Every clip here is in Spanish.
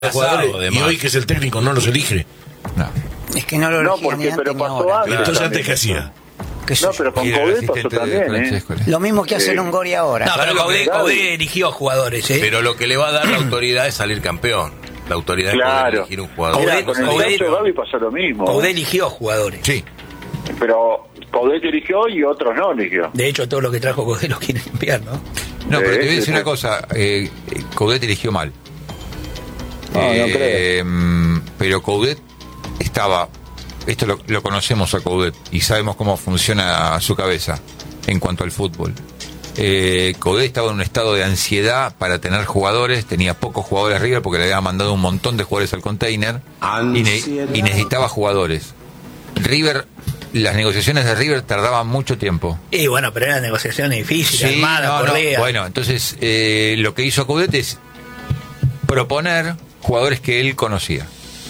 jugadores, y hoy que es el técnico no los elige. No. Es que no lo elegía porque, ni antes pero ni pasó ahora. antes. Entonces antes ¿qué hacía? ¿Qué sé No, yo? pero con Y era el Coudet pasó asistente de también, Francesco. Lo mismo que hace Longoria ahora. No, pero Claro, Coudet eligió jugadores, ¿eh? Pero lo que le va a dar la autoridad es salir campeón. La autoridad es poder Claro. elegir un jugador. Mira, Coudet- con el Coudet- caso de Gavi pasó lo mismo. Coudet eligió jugadores. Sí. Pero Coudet eligió y otros no eligió. De hecho, todo lo que trajo Coudet lo quiere limpiar, ¿no? No, pero te voy a Sí, decir sí. una cosa. Coudet eligió mal. No creo. Pero Coudet estaba... Esto lo conocemos a Coudet y sabemos cómo funciona su cabeza en cuanto al fútbol. Coudet estaba en un estado de ansiedad para tener jugadores, tenía pocos jugadores River porque le había mandado un montón de jugadores al container y necesitaba jugadores. Las negociaciones de River tardaban mucho tiempo. Y bueno, pero eran negociaciones difíciles, Sí, armadas, Correa. Bueno, entonces lo que hizo Coudet es proponer jugadores que él conocía.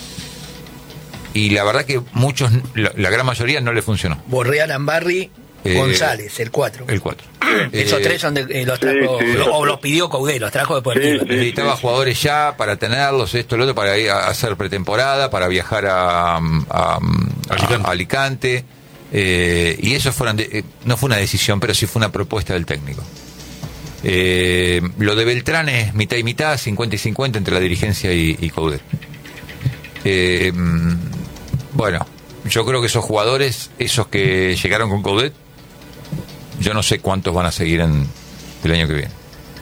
Y la verdad que la gran mayoría no le funcionó. Borrea, Lambarri, González, el 4. El 4. Esos tres son los trajo, sí. o los pidió Coudet, los trajo después de River. Necesitaba jugadores ya para tenerlos, esto, lo otro, para ir a hacer pretemporada, para viajar a Alicante. Y eso no fue una decisión, pero sí fue una propuesta del técnico. Lo de Beltrán es mitad y mitad, 50 y 50 entre la dirigencia y Coudet. Bueno, yo creo que esos jugadores, esos que llegaron con Coudet, yo no sé cuántos van a seguir el año que viene.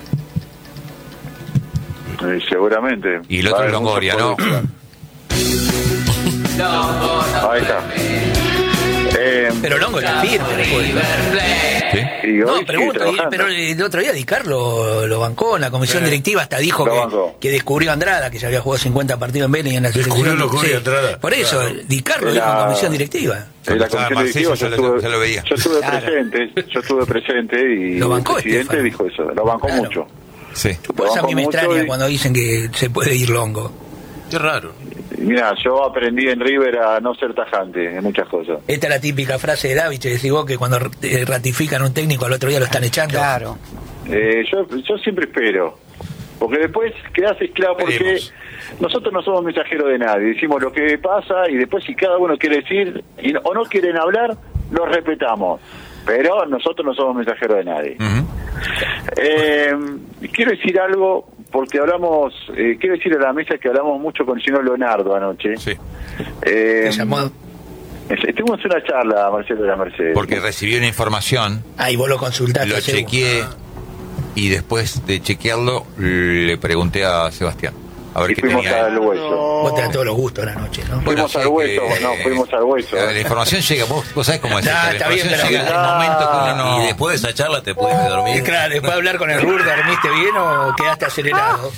Seguramente. Y el otro es Longoria, ¿no? Ahí está. Pero Longo está firme después. ¿Sí? Y hoy No, sigue pregunto, trabajando. pero el otro día Di Carlo lo bancó en la comisión directiva, hasta dijo Lo bancó. que descubrió a Andrada, que ya había jugado 50 partidos en Vélez y en la Descubrió selección. locura Andrada. Por eso, Claro. Di Carlo dijo en comisión directiva. En la Estaba comisión directiva Marcelo, ya lo veía. yo estuve Claro. yo estuve presente y Lo bancó el presidente Estefano. dijo eso, lo bancó Claro. mucho. Sí. Por eso a mí me mucho extraña y- cuando dicen que se puede ir Longo. Qué raro. Mira, yo aprendí en River a no ser tajante en muchas cosas. Esta es la típica frase de Davich, que decís vos que cuando ratifican un técnico al otro día lo están echando. Claro. Yo siempre espero, porque después quedás esclavo, porque Veremos. nosotros no somos mensajeros de nadie, decimos lo que pasa y después si cada uno quiere decir o no quieren hablar, lo respetamos, pero nosotros no somos mensajeros de nadie. Quiero decir algo, porque hablamos, quiero decir a la mesa que hablamos mucho con el señor Leonardo anoche. Sí. ¿Te llamó? Tuvimos una charla, Marcelo de la Mercedes. Porque recibí una información, Ah, y vos lo consultaste. lo seguro. chequeé y después de chequearlo le pregunté a Sebastián a ver Y qué fuimos tenía al él. hueso. Vos tenés todos los gustos la noche, ¿no? Fuimos al hueso, fuimos al hueso. La información llega, vos sabés cómo es Nah, esto, la está bien, información pero- llega en el momento que uno no... Y después de esa charla te pudiste dormir. Y claro, después de hablar con el RUR, ¿dormiste bien o quedaste acelerado?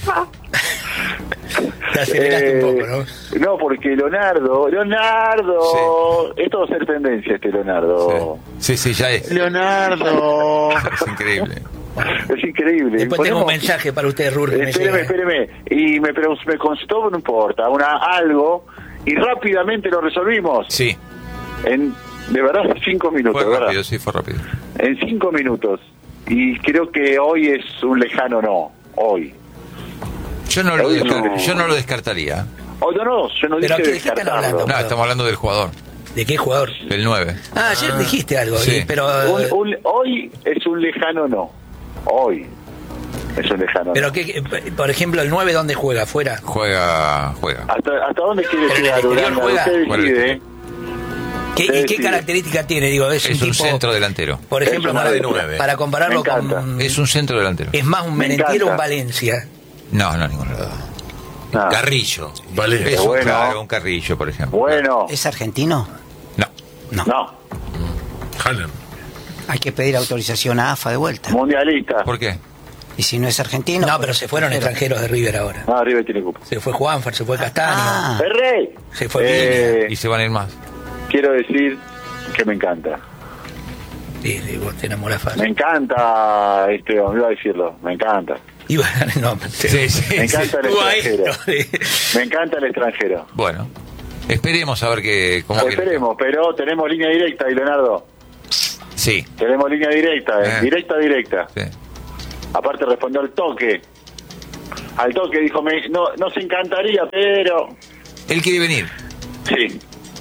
Te aceleraste un poco, ¿no? No, porque Leonardo, es todo ser tendencia Leonardo. Sí, ya es. Leonardo. Es increíble. Es increíble. Después tengo un Ponemos- mensaje para usted, RUR, que me llega. Espéreme. Y me consultó, no importa, algo, y rápidamente lo resolvimos. Sí, De verdad, 5 minutos, fue ¿verdad? rápido, sí, fue rápido. En 5 minutos. Y creo que hoy es un lejano no. Hoy. Yo no lo descartaría. Hoy no, yo no Pero dije ¿qué están descartarlo. hablando? No, estamos hablando del jugador, ¿De qué jugador? del 9. Ah, ayer dijiste algo, Sí. pero Hoy es un lejano no. Hoy es un lejano pero no. qué, por ejemplo, el 9 ¿dónde juega? ¿Fuera? Juega. ¿Hasta dónde quiere Pero en el llegar exterior Uranga? juega. Usted Bueno, decide, ¿eh? ¿Y qué sí. característica tiene? Digo, es Es un tipo, centro delantero. por ejemplo, Es un para, 9. para compararlo Me encanta. con... Es un centro delantero. Es más un Me Merentiel o un encanta. Valencia. No, ninguno de los dos. Ah, Carrillo. Vale. Es un, bueno. claro, un Carrillo, por ejemplo. bueno, ¿Es argentino? No. no. Haaland. Hay que pedir autorización a AFA de vuelta. Mundialista. ¿Por qué? Y si no es argentino... No, pues, pero se fueron extranjeros de River ahora. Ah, River tiene cupo. Se fue Juanfer, se fue Castaño. Ah. ¡El rey! Se fue Y se van a ir más. Quiero decir que me encanta. Sí, vos te enamorás fácil. Me encanta, Esteban, iba a decirlo. Me encanta. Iba, no, Sí, sí, Me encanta el Estuvo ahí, extranjero. no, Me encanta el extranjero. Bueno, esperemos a ver cómo Esperemos, pero tenemos línea directa, y Leonardo. Sí. Tenemos línea directa, Eh. directa. Sí. Aparte respondió al toque. Al toque dijo, nos encantaría, pero... Él quiere venir. Sí.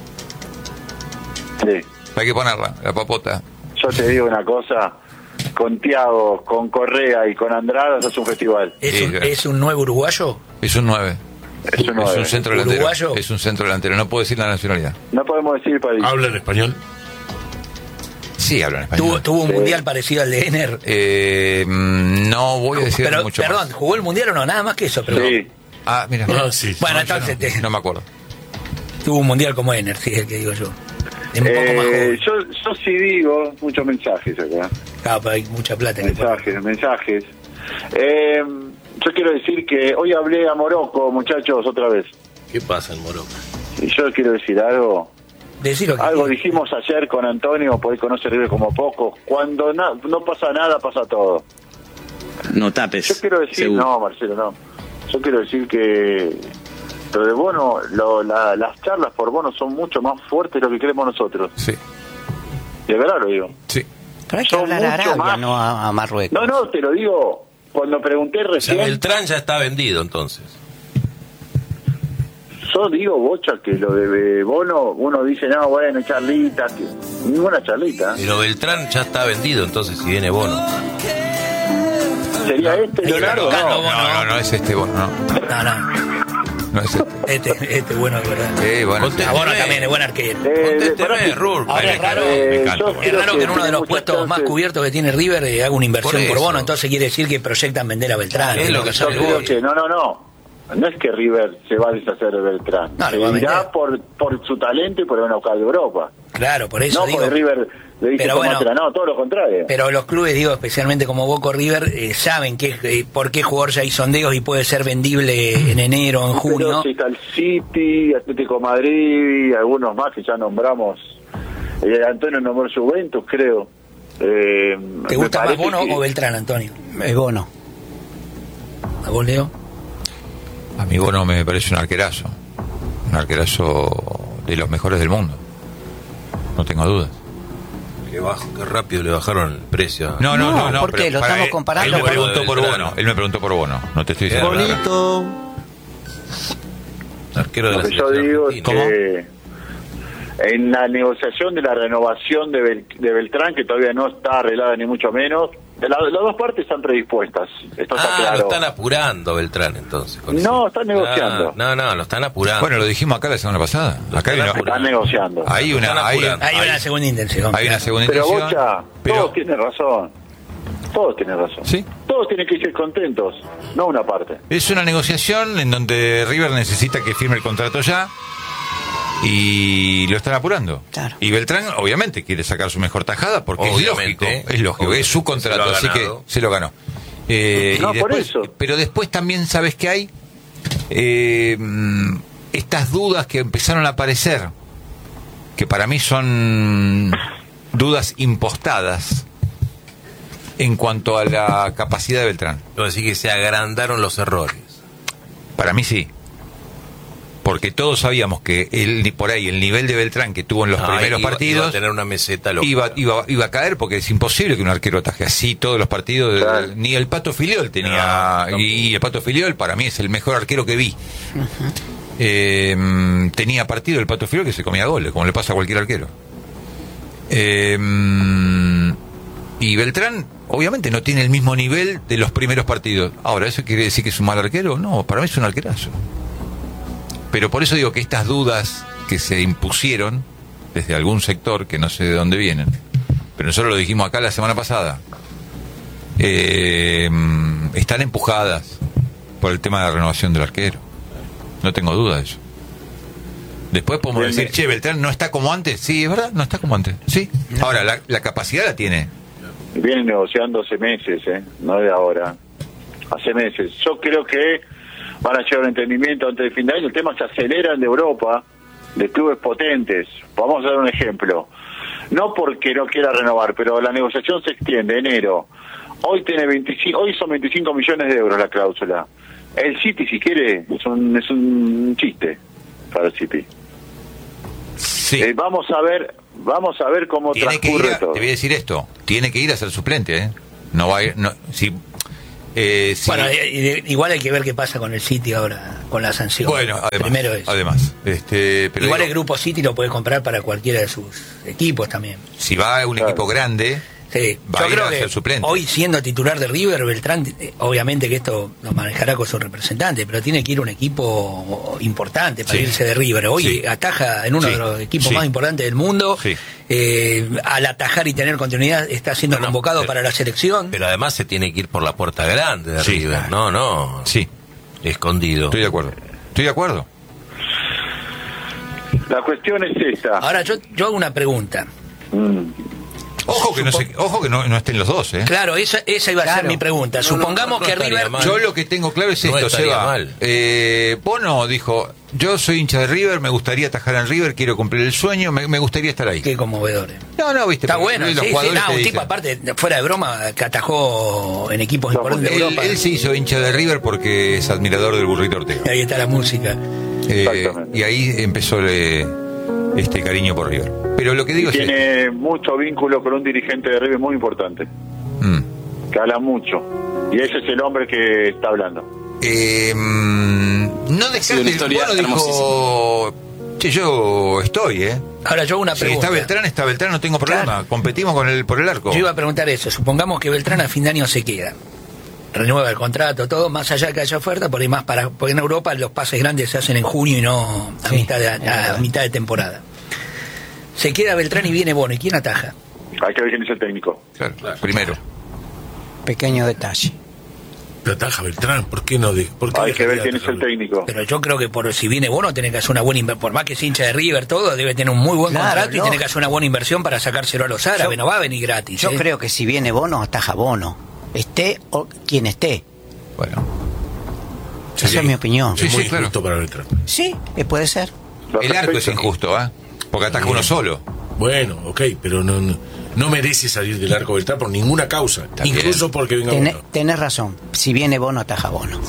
Hay que ponerla, la papota. Yo te digo una cosa, con Thiago, con Correa y con Andrada es un festival. ¿Es un nuevo uruguayo? Es un 9. Es un 9. Es un centro delantero. ¿Uruguayo? Es un centro delantero, no puedo decir la nacionalidad. No podemos decir país. ¿Habla en español? Sí, habla en español. ¿Tuvo un mundial parecido al de Ener? No voy a decir Pero, mucho perdón, más. ¿jugó el mundial o no? Nada más que eso, pero Sí. Ah, mira. Ah, sí. Bueno, No, entonces no me acuerdo. tuvo un mundial como Ener, sí, es el que digo yo. Es un poco más joven. Yo sí digo muchos mensajes acá. Claro, pero hay mucha plata en el país. Mensajes. Yo quiero decir que hoy hablé a Morocco, muchachos, otra vez. ¿Qué pasa en Morocco? Y yo quiero decir algo. Decilo que Algo dijimos ayer con Antonio, por ahí conoce River como poco. Cuando no pasa nada, pasa todo. No tapes. Yo quiero decir, seguro. no, Marcelo, no. Yo quiero decir que lo de Bono, las charlas por Bono son mucho más fuertes de lo que creemos nosotros. Sí, De verdad lo digo. sí. Pero hay que Son hablar a mucho Arabia, más. no a Marruecos. No, te lo digo. Cuando pregunté O sea, recién, Beltrán ya está vendido entonces. yo digo, Bocha, que lo de Bono, uno dice, no, bueno, charlita, ninguna charlita. Pero Beltrán ya está vendido entonces si viene Bono. ¿Sería este, Hay que Leonardo? estar buscando No. Bono. No es este Bono, no. No es este. Este bueno, de verdad. Bueno, Conté- A Bono también es buen arquero. Contésteme, Rur. Ahora es raro, me encanta. yo Bono. Es creo raro que en uno de los muchas puestos más chances. cubiertos que tiene River haga una inversión por eso. Bono, entonces quiere decir que proyectan vender a Beltrán. Es lo que Yo sale creo hoy. que no es que River se va a deshacer de Beltrán. No, se lo va a irá vender. por su talento y por una local de Europa. Claro, por eso No digo. porque River le dice Pero bueno, tomátela, no, todo lo contrario. Pero los clubes, digo, especialmente como Boca o River, saben por qué jugador ya hay sondeos y puede ser vendible en enero o en junio. Pero si está el City, Atlético de Madrid y algunos más que ya nombramos. Antonio nombró Juventus, creo. ¿Te gusta más Bono o Beltrán, Antonio? Bono. ¿A vos, Leo? A mí Bono me parece un arquerazo de los mejores del mundo, no tengo dudas. Qué rápido le bajaron el precio. No, ¿por qué? pero Lo para estamos él comparando me con... preguntó por Bono, él me preguntó por Bono, no te estoy diciendo nada. Bonito. Arquero de Lo la que yo selección digo es argentina. que en la negociación de la renovación de Beltrán, que todavía no está arreglada ni mucho menos, las dos partes están predispuestas. Esto está claro. Lo están apurando Beltrán entonces. con No, eso. están negociando. No, lo están apurando. Bueno, lo dijimos acá la semana pasada. Acá hay Están negociando. hay Están una, hay, apurando. Hay una segunda intención. hay una segunda Pero intención. Bocha, pero todos tienen razón. Todos tienen razón. Sí. Todos tienen que ir contentos, no una parte. es una negociación en donde River necesita que firme el contrato ya y lo están apurando. Claro. Y Beltrán obviamente quiere sacar su mejor tajada porque Obviamente. es lógico, es su contrato, Se lo ha así que ganado. se lo ganó. No, Y por después, eso. pero después también sabes que hay estas dudas que empezaron a aparecer, que para mí son dudas impostadas en cuanto a la capacidad de Beltrán. Quiero decir que se agrandaron los errores. Para mí sí. Porque todos sabíamos que por ahí el nivel de Beltrán que tuvo en los primeros Iba partidos a tener una meseta loca. iba a caer, porque es imposible que un arquero ataje así todos los partidos. Claro. Ni el Pato Filiol tenía. No. Y el Pato Filiol para mí es el mejor arquero que vi. Tenía partido el Pato Filiol que se comía goles, como le pasa a cualquier arquero. Y Beltrán obviamente no tiene el mismo nivel de los primeros partidos. Ahora, ¿eso quiere decir que es un mal arquero? No, para mí es un arquerazo. Pero por eso digo que estas dudas que se impusieron desde algún sector, que no sé de dónde vienen, pero nosotros lo dijimos acá la semana pasada, están empujadas por el tema de la renovación del arquero. No tengo duda de eso. Después podemos Bien, decir, che, Beltrán no está como antes. Sí, es verdad, no está como antes. Sí. Ahora, la capacidad la tiene. Vienen negociando hace meses, no de ahora. Hace meses. Yo creo que van a llegar a un entendimiento antes del fin de año. El tema se aceleran de Europa, de clubes potentes. Vamos a dar un ejemplo. No porque no quiera renovar, pero la negociación se extiende, enero. Hoy son 25 millones de euros la cláusula. El City, si quiere, es un chiste para el City. Sí. Vamos a ver cómo Tiene que ir transcurre a- todo. te voy a decir esto, tiene que ir a ser suplente, ¿eh? No va a ir, no, si Sí. Bueno, igual hay que ver qué pasa con el City ahora, con la sanción. Bueno, además, primero eso. además, pero Igual digo, el grupo City lo puede comprar para cualquiera de sus equipos también. si va a un equipo grande, Sí, va yo a ir creo a que ser suplente. hoy siendo titular de River, Beltrán, obviamente que esto lo manejará con su representante, pero tiene que ir a un equipo importante para Sí. irse de River. Hoy Sí. ataja en uno Sí. de los equipos Sí. más importantes del mundo. Sí. Al atajar y tener continuidad está siendo convocado para la selección. Pero además se tiene que ir por la puerta grande de Sí. River. No, sí, escondido. estoy de acuerdo. Estoy de acuerdo. La cuestión es esta. Ahora yo hago una pregunta. Ojo que no estén los dos, ¿eh? Claro, esa iba a ser Claro. mi pregunta. Supongamos no que estaría River... mal. Yo lo que tengo claro es No esto, estaría Seba. mal. Bono dijo, yo soy hincha de River, me gustaría atajar en River, quiero cumplir el sueño, me gustaría estar ahí. Qué conmovedores. No, viste. Está pero bueno, los sí, sí, jugadores no, te un dicen. tipo aparte, fuera de broma, que atajó en equipos importantes de Europa. Él se hizo hincha de River porque es admirador del Burrito Ortega. Ahí está la música. Exactamente. Y ahí empezó este cariño por River. Pero lo que digo es Tiene mucho vínculo con un dirigente de River muy importante, que habla mucho. Y ese es el hombre que está hablando. no Ha sido una descarte. historia Bueno, dijo, che, yo estoy, Ahora yo hago una Si pregunta. está Beltrán, no tengo problema. Claro. Competimos por el arco. Yo iba a preguntar eso. Supongamos que Beltrán a fin de año se queda. Renueva el contrato, todo, más allá que haya oferta, por ahí más porque en Europa los pases grandes se hacen en junio y no a, Sí, mitad de temporada. Se queda Beltrán y viene Bono. ¿Y quién ataja? Hay que ver quién es el técnico. Claro, primero. Pequeño detalle. Pero ataja Beltrán, ¿por qué no? ¿Por qué Hay que ver dejaría quién es el atajarlo? técnico. Pero yo creo que si viene Bono, tiene que hacer una buena inversión. Por más que es hincha de River, todo, debe tener un muy buen Claro, contrato y no. tiene que hacer una buena inversión para sacárselo a los árabes. No va a venir gratis. Yo creo que si viene Bono, ataja Bono. Esté o quien esté. Bueno. Esa es mi opinión. Es Sí, muy sí, claro. injusto para Beltrán. Sí, puede ser. El arco es injusto, ¿eh? Porque ataca uno solo. Bueno, ok, pero no merece salir del arco Beltrán por ninguna causa. También. Incluso porque venga Tenés, Bono. tenés razón. Si viene Bono, ataja Bono.